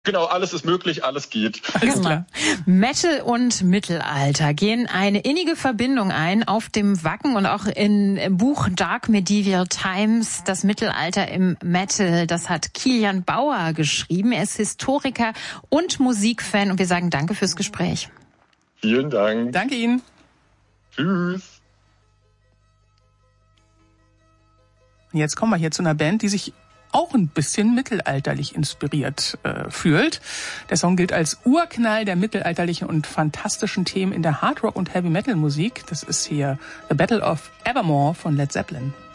Genau, alles ist möglich, alles geht. Alles klar. Metal und Mittelalter gehen eine innige Verbindung ein auf dem Wacken und auch im Buch Dark Medieval Times, das Mittelalter im Metal. Das hat Kilian Bauer geschrieben. Er ist Historiker und Musikfan und wir sagen danke fürs Gespräch. Vielen Dank. Danke Ihnen. Tschüss. Jetzt kommen wir hier zu einer Band, die sich auch ein bisschen mittelalterlich inspiriert fühlt. Der Song gilt als Urknall der mittelalterlichen und fantastischen Themen in der Hardrock- und Heavy-Metal-Musik. Das ist hier The Battle of Evermore von Led Zeppelin.